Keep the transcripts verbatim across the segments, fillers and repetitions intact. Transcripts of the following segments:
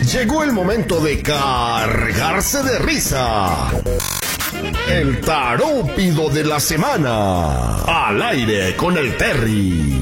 Llegó el momento de cargarse de risa. El tarúpido de la semana. Al aire con el Terry.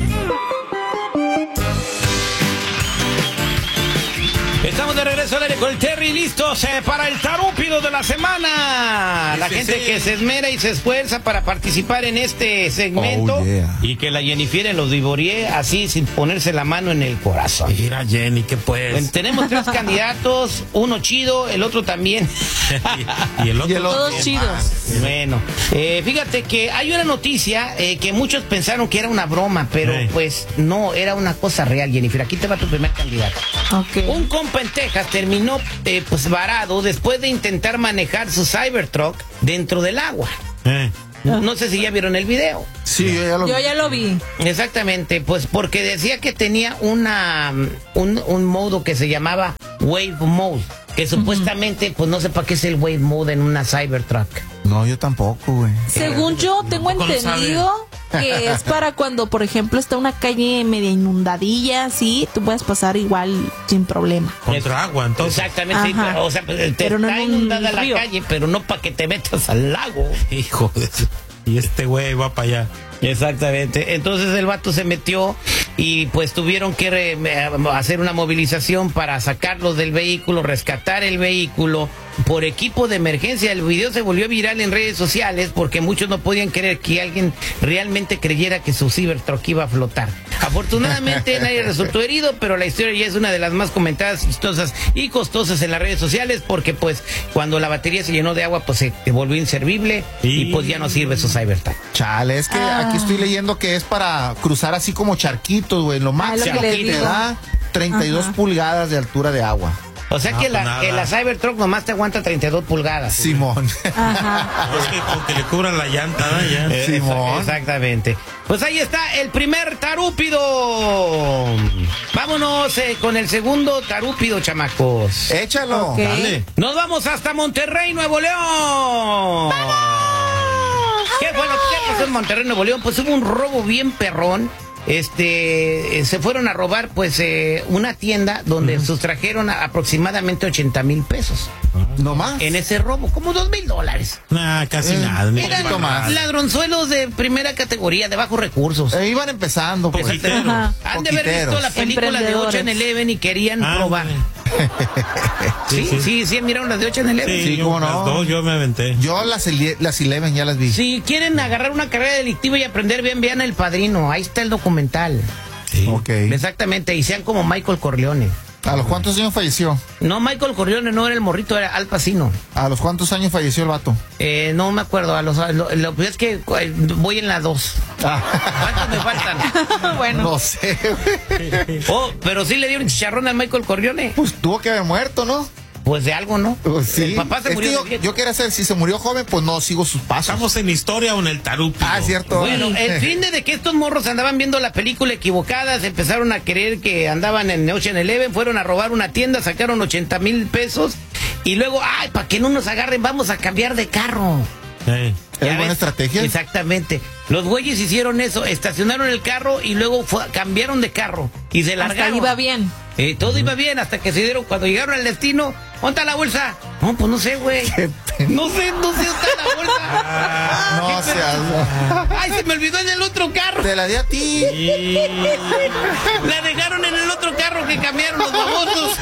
Estamos de regreso al aire con el Terry, listos eh, para el tarúpido de la semana. La Sí, gente sí. que se esmera y se esfuerza para participar en este segmento. Oh, yeah. Y que la Jennifer los divorie así sin ponerse la mano en el corazón. Mira, Jenny, ¿qué pues? Bueno, tenemos tres candidatos, uno chido, el otro también. y, y el otro. Y el otro ¿quién chido. más? Bueno, eh, fíjate que hay una noticia eh, que muchos pensaron que era una broma, pero Sí. pues no, era una cosa real, Jennifer. Aquí te va tu primer candidato. Ok. Un compa en Texas terminó eh, pues varado después de intentar manejar su Cybertruck dentro del agua. Eh. No sé si ya vieron el video. Sí, yo ya lo Yo ya lo vi. Exactamente, pues porque decía que tenía una un, un modo que se llamaba Wave Mode, que supuestamente pues no sé para qué es el Wave Mode en una Cybertruck. No, yo tampoco, güey. Según yo tengo tampoco lo entendido que es para cuando, por ejemplo, está una calle media inundadilla, así, tú puedes pasar igual sin problema. Contra agua, entonces. Exactamente, sí, Ajá. pero, o sea, pues, te Pero no está en un inundada la río. calle, pero no para que te metas al lago. Hijo de... Y este güey va para allá. Exactamente. Entonces el vato se metió y pues tuvieron que re- hacer una movilización para sacarlo del vehículo, rescatar el vehículo por equipo de emergencia. El video se volvió viral en redes sociales porque muchos no podían creer que alguien realmente creyera que su Cybertruck iba a flotar. Afortunadamente nadie resultó herido, pero la historia ya es una de las más comentadas, chistosas y costosas en las redes sociales porque pues cuando la batería se llenó de agua pues se volvió inservible y, Y- pues ya no sirve su Cybertruck. Chale, es que Ah. aquí estoy leyendo que es para cruzar así como charquitos, güey. Lo Ah, lo máximo que les que te digo. da treinta y dos Ajá. pulgadas de altura de agua. O sea Ah, que, pues la, nada. que la Cybertruck nomás te aguanta treinta y dos pulgadas. Simón. Ajá. No, es que con que le cubran la llanta, ¿no? Ya. Eh, Simón. Exactamente. Pues ahí está el primer tarúpido. Vámonos eh, con el segundo tarúpido, chamacos. Échalo. Ok. Dale. Nos vamos hasta Monterrey, Nuevo León. ¿Qué fue lo que pasó en Monterrey, Nuevo León? Pues hubo un robo bien perrón. Este, eh, se fueron a robar pues eh, una tienda donde sustrajeron a- aproximadamente ochenta mil pesos ¿No más? en ese robo, como dos mil dólares. Nah, casi Eh, nada. ni Eran para más. nada. ladronzuelos de primera categoría, de bajos recursos. Eh, iban empezando, pues. Poquiteros. Ajá. Han de haber visto poquiteros. la película de Ocean Eleven y querían Ah, probar. Sí, Sí, sí, sí. sí, miraron las de Ocean Eleven. Sí, Sí, yo cómo no. las dos yo me aventé. Yo las, ele- las Eleven ya las vi. Si quieren agarrar una carrera delictiva y aprender bien, vean El Padrino. Ahí está el documental. Sí. Ok. Exactamente, y sean como Michael Corleone. ¿A los cuántos años falleció? No, Michael Corleone no era el morrito, era Al Pacino. ¿A los cuántos años falleció el vato? Eh, no me acuerdo, a los, a lo, lo- es que eh, voy en la dos. ¿Cuántos me faltan? Bueno. No sé, güey. Oh, pero sí le dieron chicharrón al Michael Corleone. Pues tuvo que haber muerto, ¿no? Pues de algo, ¿no? Pues sí. El papá se Es murió que de yo, viejo. yo quería saber si se murió joven, pues no sigo sus pasos. ¿Estamos en historia o en el tarúpido? Ah, es cierto. Bueno, el fin de, de que estos morros andaban viendo la película equivocada, se empezaron a creer que andaban en Ocean Eleven, fueron a robar una tienda, sacaron ochenta mil pesos y luego, ay, para que no nos agarren, vamos a cambiar de carro. Eh. ¿Es ¿Ya buena ves? estrategia? Exactamente. Los güeyes hicieron eso, estacionaron el carro y luego fue- cambiaron de carro y se Hasta largaron. ahí iba bien. Eh, todo iba bien hasta que se dieron, cuando llegaron al destino, ¿dónde está la bolsa? No, pues no sé, güey. Qué pena. No sé, no sé dónde está la bolsa. No ¿Qué seas. Ay, se me olvidó en el otro carro. Te la di a ti. Y... La dejaron en el otro carro que cambiaron los babosos.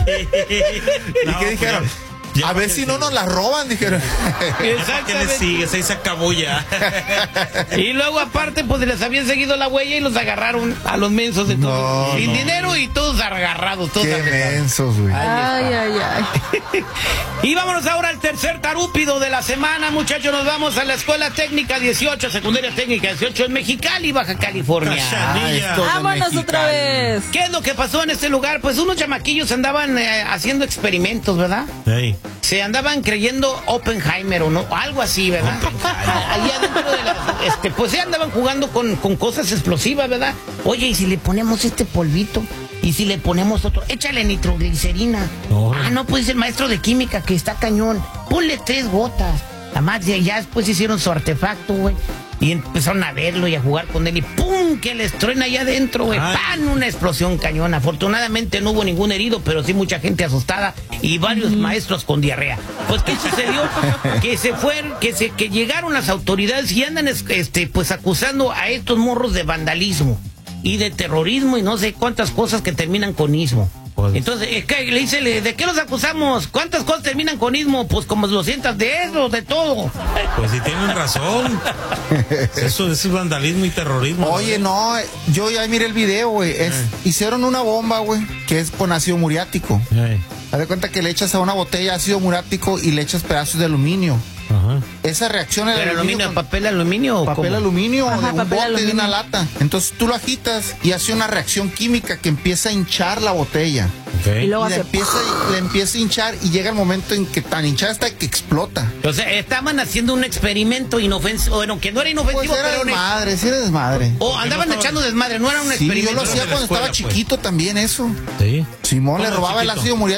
¿Y No, qué dijeron? pues, ya- A ya ver que si sí. no nos la roban, dijeron. ¿Qué le Exactamente. sigue? Se hizo cabulla. Y luego aparte, pues les habían seguido la huella y los agarraron a los mensos de todos. No, Sin no. dinero y todos agarrados, todos Qué agarrados. mensos, güey. Ay, ay, ay. Y vámonos ahora al tercer tarúpido de la semana, muchachos. Nos vamos a la Escuela Técnica dieciocho, Secundaria Técnica dieciocho en Mexicali, Baja California. Ah, esto de Vámonos Mexicali. otra vez. ¿Qué es lo que pasó en este lugar? Pues unos chamaquillos andaban eh, haciendo experimentos, ¿verdad? Ey. Se andaban creyendo Oppenheimer o no, algo así, ¿verdad? Ahí adentro de la, este, pues se andaban jugando con, con cosas explosivas, ¿verdad? Oye, ¿y si le ponemos este polvito? ¿Y si le ponemos otro? Échale nitroglicerina. No. Ah, no, pues el maestro de química que está cañón. Ponle tres gotas. Además, ya, ya después hicieron su artefacto, güey. Y empezaron a verlo y a jugar con él y ¡pum! ¡pam! Que les truena allá adentro, güey. Ay. ¡Pam! Una explosión cañón. Afortunadamente no hubo ningún herido, pero sí mucha gente asustada y varios maestros con diarrea. Pues, ¿qué sucedió? Que se fueron, que se, que llegaron las autoridades y andan, este, pues, acusando a estos morros de vandalismo y de terrorismo y no sé cuántas cosas que terminan con ismo. Pues- Entonces, es que le dice, ¿de qué los acusamos? ¿Cuántas cosas terminan con ismo? Pues como doscientas de eso, de todo. Pues si tienen razón. Eso, eso es vandalismo y terrorismo. Oye, no, yo ya miré el video, güey. Es- Hicieron una bomba, güey, que es con ácido muriático. Ey, Haz de cuenta que le echas a una botella ácido muriático y le echas pedazos de aluminio. ajá. Esa reacción el ¿Pero aluminio, con- papel aluminio o papel cómo? aluminio Ajá, de un papel bote, de aluminio. una lata. Entonces tú lo agitas y hace una reacción química que empieza a hinchar la botella. Ok. Y luego Y le hace... empieza, le empieza a hinchar y llega el momento en que tan hinchada está que explota. O sea, estaban haciendo un experimento inofensivo, bueno, que no era Pues inofensivo, era pero... un ex- desmadre, sí era desmadre. O andaban no estaba- echando desmadre, no era un Sí, yo experimento. lo hacía de la cuando estaba escuela, pues. chiquito también eso. Sí. Simón le ¿Cómo robaba el chiquito? ácido muriático